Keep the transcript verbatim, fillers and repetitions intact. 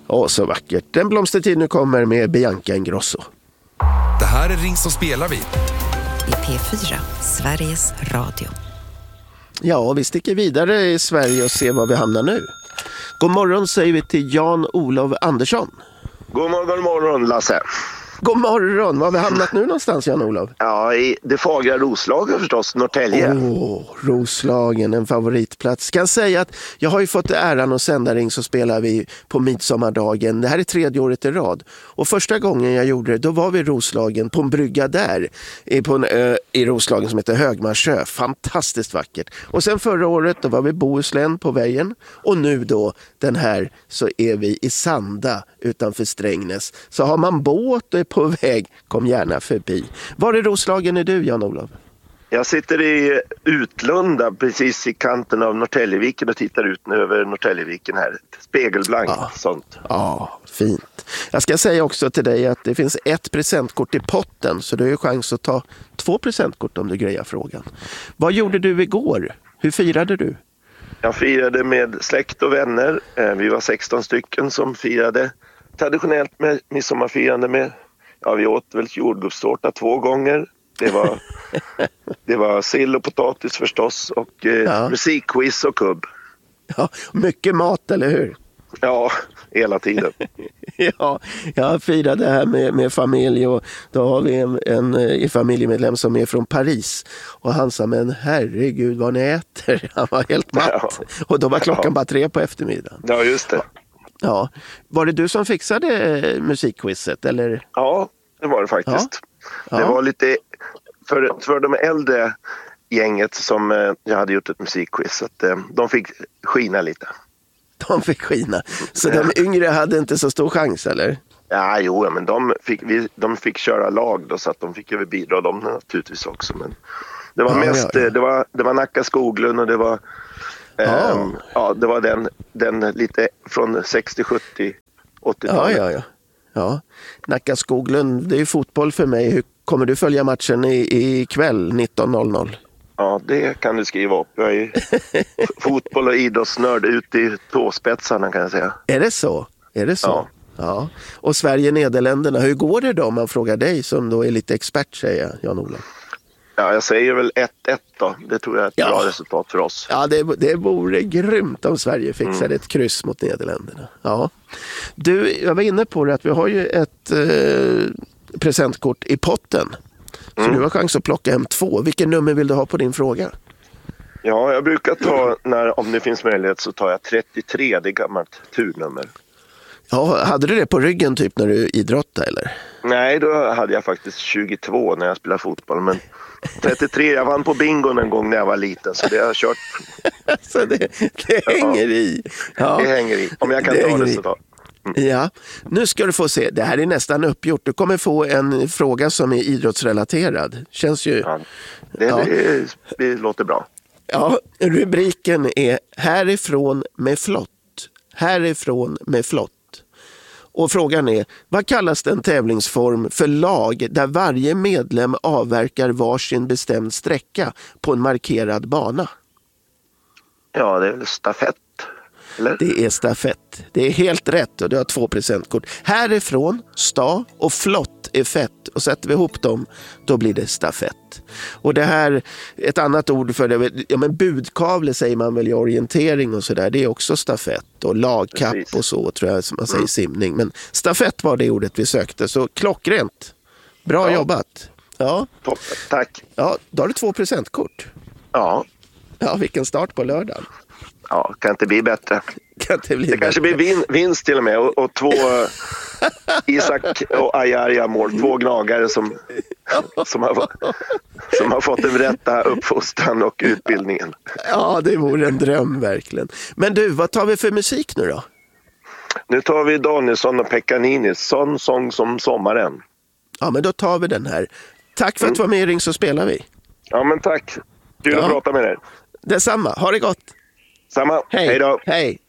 Åh, så vackert. Den blomstertid nu kommer med Bianca Ingrosso. Det här är Ring så spelar vi. I P fyra, Sveriges Radio. Ja, vi sticker vidare i Sverige och ser var vi hamnar nu. God morgon säger vi till Jan-Olof Andersson. God morgon, god morgon Lasse. God morgon, var har vi hamnat nu någonstans Jan-Olof? Ja, i det fagra Roslagen förstås, Norrtälje. Åh, oh, Roslagen, en favoritplats. Kan säga att jag har ju fått äran att sända Ring så spelar vi på midsommardagen. Det här är tredje året i rad. Och första gången jag gjorde det, då var vi i Roslagen på en brygga där. På en ö i Roslagen som heter Högmarsö. Fantastiskt vackert. Och sen förra året då var vi i Bohuslän på vägen. Och nu då, den här, så är vi i Sanda utanför Strängnäs. Så har man båt och är på väg, kom gärna förbi. Var i Roslagen är du, Jan-Olof? Jag sitter i Utlunda, precis i kanten av Norrtäljeviken och tittar ut över Norrtäljeviken här. Spegelblankt, ja. Sånt. Ja, fint. Jag ska säga också till dig att det finns ett presentkort i potten, så du har ju chans att ta två presentkort om du grejar frågan. Vad gjorde du igår? Hur firade du? Jag firade med släkt och vänner. Vi var sexton stycken som firade traditionellt med midsommarfirande med, ja vi åt väl jordgubbstårta två gånger. Det var, det var sill och potatis förstås och eh, ja. musikquiz och kubb. Ja, mycket mat, eller hur? Ja, hela tiden. Ja, jag firade här med, med familj och då har vi en, en, en familjemedlem som är från Paris. Och han sa, men herregud vad ni äter. Han var helt matt. Ja. Och då var klockan ja. bara tre på eftermiddagen. Ja, just det. Ja. Var det du som fixade musikquizet, eller? Ja, det var det faktiskt. Ja. Det Ja. var lite, för, för de äldre gänget som eh, jag hade gjort ett musikquiz, så att eh, de fick skina lite. De fick skina. Så ja. de yngre hade inte så stor chans, eller? Ja, jo, men de fick, vi, de fick köra lag då, så att de fick ju bidra dem naturligtvis också. Men det var ja, mest, ja, ja. det var, det var Nacka Skoglund och det var Ja. Um, ja, det var den, den lite från sextio, sjuttio, åttio-talet. Ja, ja, ja. ja. Nacka Skoglund, det är ju fotboll för mig. Hur kommer du följa matchen i, i kväll nitton noll noll? Ja, det kan du skriva upp. Jag är fotboll- och idrottsnörd ut i tåspetsarna, kan jag säga. Är det så? Är det så? Ja. ja. Och Sverige-Nederländerna, hur går det då om man frågar dig som då är lite expert, säger jag, Jan-Olof? Ja, jag säger väl ett ett då. Det tror jag är ett ja. bra resultat för oss. Ja, det, det vore grymt om Sverige fixade mm. ett kryss mot Nederländerna. Ja. Du, jag var inne på det att vi har ju ett eh, presentkort i potten. Så mm. du har chans att plocka hem två. Vilken nummer vill du ha på din fråga? Ja, jag brukar ta, när, om det finns möjlighet, så tar jag trettiotre, det är gammalt turnummer. Ja, hade du det på ryggen typ när du idrottade, eller? Nej, då hade jag faktiskt tjugotvå när jag spelade fotboll, men trettiotre, jag vann på bingo en gång när jag var liten, så det har jag kört. Så det, det hänger ja. i. Ja. Det hänger i, om jag kan det ta det så ta. Mm. Ja, nu ska du få se. Det här är nästan uppgjort. Du kommer få en fråga som är idrottsrelaterad. Känns ju... Ja, det, ja. det, det låter bra. Ja, rubriken är Härifrån med flott. Härifrån med flott. Och frågan är, vad kallas den tävlingsform för lag där varje medlem avverkar varsin bestämd sträcka på en markerad bana? Ja, det är väl stafett, eller? Det är stafett. Det är helt rätt och du har två presentkort. Härifrån, sta och flott är fett. Och sätter vi ihop dem, då blir det stafett. Och det här, ett annat ord för det, ja men budkavle säger man väl i orientering och sådär. Det är också stafett och lagkapp Precis. Och så tror jag som man säger mm. simning. Men stafett var det ordet vi sökte, så klockrent. Bra ja. jobbat. Ja. Toppen, tack. Ja, då har du två presentkort. Ja. Ja, vilken start på lördagen. Ja, kan inte bli bättre. Kan inte bli det bättre. kanske blir vin, vinst till och med. Och, och två Isak och Ajarja mål. Två gnagare som, som, har, som har fått den rätta uppfostran och utbildningen. Ja, det vore en dröm verkligen. Men du, vad tar vi för musik nu då? Nu tar vi Danielsson och Peccaninis. Sån sång som sommaren. Ja, men då tar vi den här. Tack för att du var med i Ring så spelar vi. Ja, men tack. Kul ja. att prata med dig. Detsamma. Ha det gott. Samma. Hej. Hej då. Hej.